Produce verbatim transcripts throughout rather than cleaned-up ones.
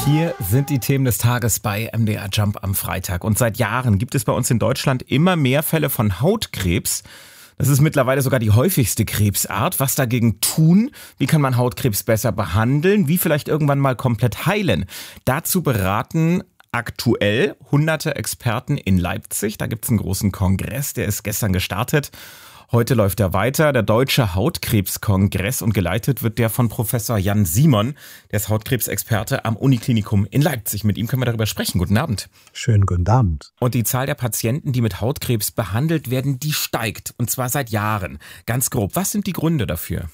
Hier sind die Themen des Tages bei M D R Jump am Freitag. Und seit Jahren gibt es bei uns in Deutschland immer mehr Fälle von Hautkrebs. Das ist mittlerweile sogar die häufigste Krebsart. Was dagegen tun? Wie kann man Hautkrebs besser behandeln? Wie vielleicht irgendwann mal komplett heilen? Dazu beraten aktuell hunderte Experten in Leipzig. Da gibt es einen großen Kongress, der ist gestern gestartet. Heute läuft er weiter, der Deutsche Hautkrebskongress, und geleitet wird der von Professor Jan Simon, der ist Hautkrebsexperte am Uniklinikum in Leipzig. Mit ihm können wir darüber sprechen. Guten Abend. Schönen guten Abend. Und die Zahl der Patienten, die mit Hautkrebs behandelt werden, die steigt, und zwar seit Jahren. Ganz grob, was sind die Gründe dafür?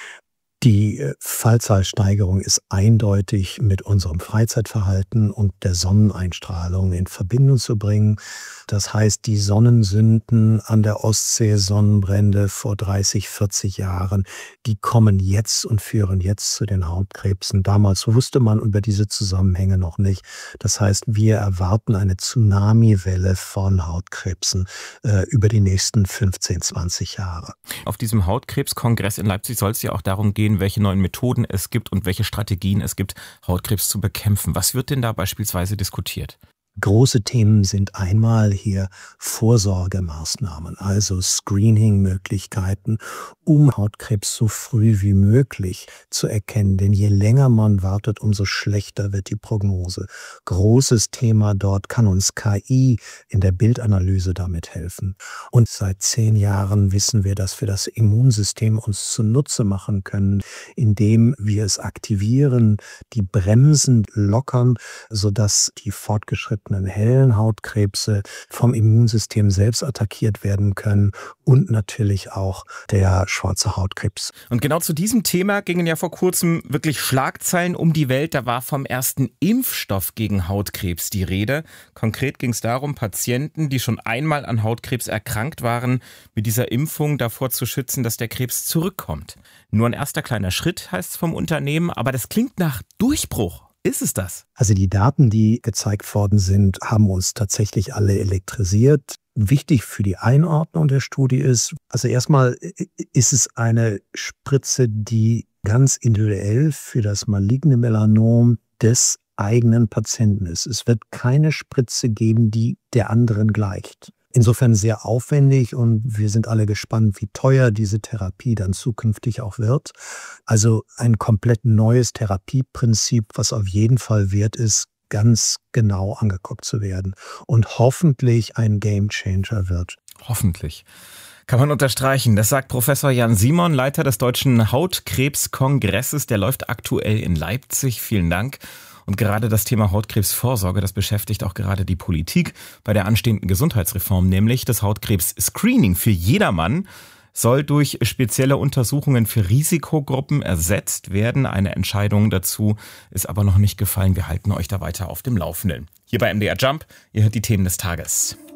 Die Fallzahlsteigerung ist eindeutig mit unserem Freizeitverhalten und der Sonneneinstrahlung in Verbindung zu bringen. Das heißt, die Sonnensünden an der Ostsee, Sonnenbrände vor dreißig, vierzig Jahren, die kommen jetzt und führen jetzt zu den Hautkrebsen. Damals wusste man über diese Zusammenhänge noch nicht. Das heißt, wir erwarten eine Tsunamiwelle von Hautkrebsen äh, über die nächsten fünfzehn, zwanzig Jahre. Auf diesem Hautkrebskongress in Leipzig soll es ja auch darum gehen, welche neuen Methoden es gibt und welche Strategien es gibt, Hautkrebs zu bekämpfen. Was wird denn da beispielsweise diskutiert? Große Themen sind einmal hier Vorsorgemaßnahmen, also Screening-Möglichkeiten, um Hautkrebs so früh wie möglich zu erkennen. Denn je länger man wartet, umso schlechter wird die Prognose. Großes Thema dort, kann uns K I in der Bildanalyse damit helfen. Und seit zehn Jahren wissen wir, dass wir das Immunsystem uns zunutze machen können, indem wir es aktivieren, die Bremsen lockern, sodass die fortgeschrittenen hellen Hautkrebse vom Immunsystem selbst attackiert werden können und natürlich auch der schwarze Hautkrebs. Und genau zu diesem Thema gingen ja vor kurzem wirklich Schlagzeilen um die Welt. Da war vom ersten Impfstoff gegen Hautkrebs die Rede. Konkret ging es darum, Patienten, die schon einmal an Hautkrebs erkrankt waren, mit dieser Impfung davor zu schützen, dass der Krebs zurückkommt. Nur ein erster kleiner Schritt, heißt es vom Unternehmen, aber das klingt nach Durchbruch. Ist es das? Also die Daten, die gezeigt worden sind, haben uns tatsächlich alle elektrisiert. Wichtig für die Einordnung der Studie ist, also erstmal ist es eine Spritze, die ganz individuell für das maligne Melanom des eigenen Patienten ist. Es wird keine Spritze geben, die der anderen gleicht. Insofern sehr aufwendig, und wir sind alle gespannt, wie teuer diese Therapie dann zukünftig auch wird. Also ein komplett neues Therapieprinzip, was auf jeden Fall wert ist, ganz genau angeguckt zu werden und hoffentlich ein Gamechanger wird. Hoffentlich. Kann man unterstreichen. Das sagt Professor Jan Simon, Leiter des Deutschen Hautkrebskongresses. Der läuft aktuell in Leipzig. Vielen Dank. Und gerade das Thema Hautkrebsvorsorge, das beschäftigt auch gerade die Politik bei der anstehenden Gesundheitsreform, nämlich das Hautkrebs-Screening für jedermann soll durch spezielle Untersuchungen für Risikogruppen ersetzt werden. Eine Entscheidung dazu ist aber noch nicht gefallen. Wir halten euch da weiter auf dem Laufenden. Hier bei M D R Jump, ihr hört die Themen des Tages.